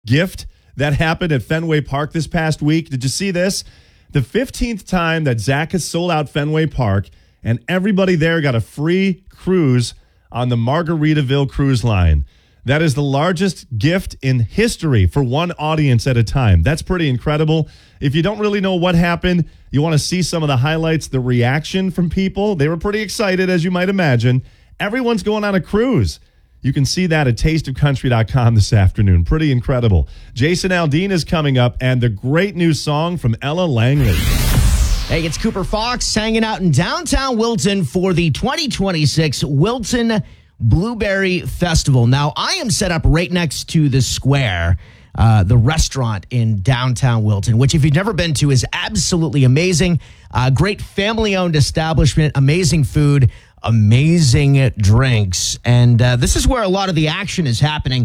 gift that happened at Fenway Park this past week. Did you see this? The 15th time that Zach has sold out Fenway Park, and everybody there got a free cruise on the Margaritaville Cruise Line. That is the largest gift in history for one audience at a time. That's pretty incredible. If you don't really know what happened, you want to see some of the highlights, the reaction from people. They were pretty excited, as you might imagine. Everyone's going on a cruise. You can see that at tasteofcountry.com this afternoon. Pretty incredible. Jason Aldean is coming up, and the great new song from Ella Langley. Hey, it's Cooper Fox hanging out in downtown Wilton for the 2026 Wilton Blueberry Festival. Now, I am set up right next to the square, the restaurant in downtown Wilton, which if you've never been to is absolutely amazing. Great family-owned establishment, amazing food, amazing drinks. And this is where a lot of the action is happening.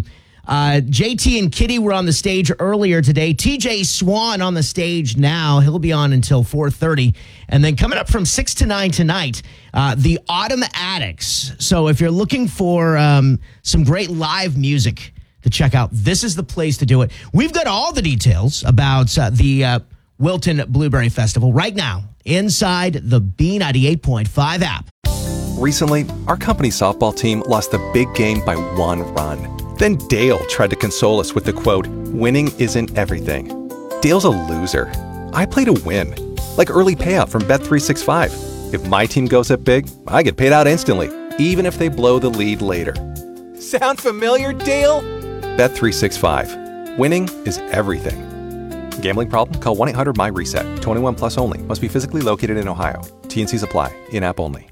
JT and Kitty were on the stage earlier today. TJ Swan on the stage now. He'll be on until 4:30. And then coming up from 6 to 9 tonight, the Autumn Addicts. So if you're looking for some great live music to check out, this is the place to do it. We've got all the details about the Wilton Blueberry Festival right now inside the B98.5 app. Recently, our company softball team lost the big game by 1 run. Then Dale tried to console us with the quote, "Winning isn't everything." Dale's a loser. I play to win. Like early payout from Bet365. If my team goes up big, I get paid out instantly, even if they blow the lead later. Sound familiar, Dale? Bet365. Winning is everything. Gambling problem? Call 1-800-MY-RESET. 21 plus only. Must be physically located in Ohio. T&Cs apply. In-app only.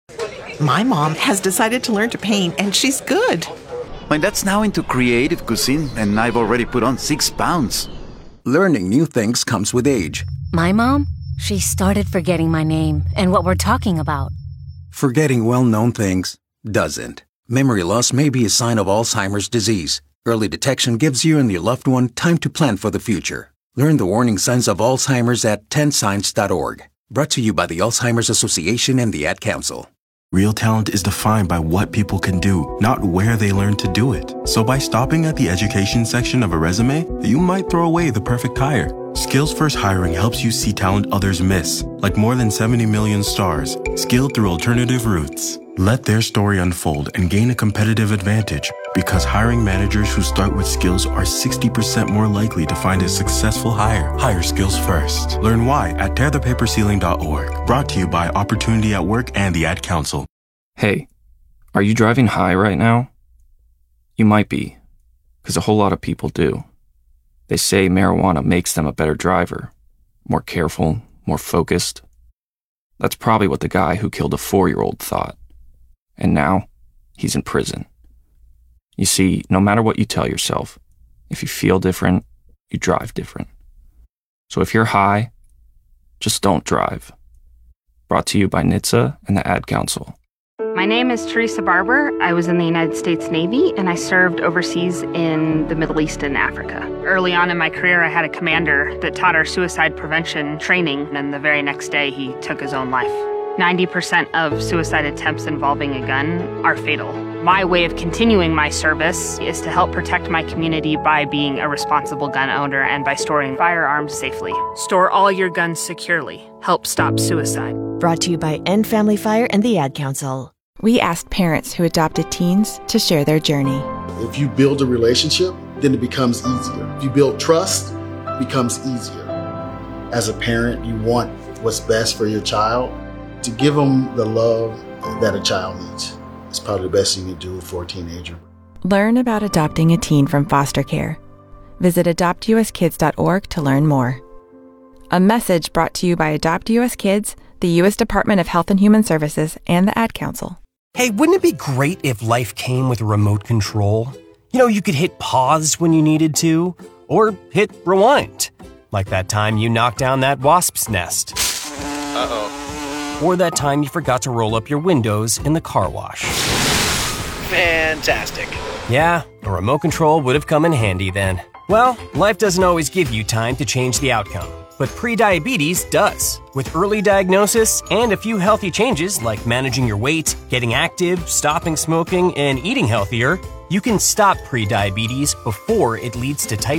My mom has decided to learn to paint, and she's good. My dad's now into creative cuisine, and I've already put on 6 pounds. Learning new things comes with age. My mom, she started forgetting my name and what we're talking about. Forgetting well-known things doesn't. Memory loss may be a sign of Alzheimer's disease. Early detection gives you and your loved one time to plan for the future. Learn the warning signs of Alzheimer's at 10signs.org. Brought to you by the Alzheimer's Association and the Ad Council. Real talent is defined by what people can do, not where they learn to do it. So by stopping at the education section of a resume, you might throw away the perfect hire. Skills First Hiring helps you see talent others miss, like more than 70 million stars, skilled through alternative routes. Let their story unfold and gain a competitive advantage, because hiring managers who start with skills are 60% more likely to find a successful hire. Hire skills first. Learn why at tearthepaperceiling.org. Brought to you by Opportunity at Work and the Ad Council. Hey, are you driving high right now? You might be, because a whole lot of people do. They say marijuana makes them a better driver, more careful, more focused. That's probably what the guy who killed a 4-year-old thought. And now, he's in prison. You see, no matter what you tell yourself, if you feel different, you drive different. So if you're high, just don't drive. Brought to you by NHTSA and the Ad Council. My name is Teresa Barber. I was in the United States Navy, and I served overseas in the Middle East and Africa. Early on in my career, I had a commander that taught our suicide prevention training, and the very next day, he took his own life. 90% of suicide attempts involving a gun are fatal. My way of continuing my service is to help protect my community by being a responsible gun owner and by storing firearms safely. Store all your guns securely. Help stop suicide. Brought to you by End Family Fire and the Ad Council. We asked parents who adopted teens to share their journey. If you build a relationship, then it becomes easier. If you build trust, it becomes easier. As a parent, you want what's best for your child. To give them the love that a child needs. It's probably the best thing you can do for a teenager. Learn about adopting a teen from foster care. Visit adoptuskids.org to learn more. A message brought to you by Adopt US Kids, the U.S. Department of Health and Human Services, and the Ad Council. Hey, wouldn't it be great if life came with a remote control? You know, you could hit pause when you needed to, or hit rewind. Like that time you knocked down that wasp's nest. Uh-oh. Or that time you forgot to roll up your windows in the car wash. Fantastic. Yeah, a remote control would have come in handy then. Well, life doesn't always give you time to change the outcome, but prediabetes does. With early diagnosis and a few healthy changes like managing your weight, getting active, stopping smoking, and eating healthier, you can stop prediabetes before it leads to type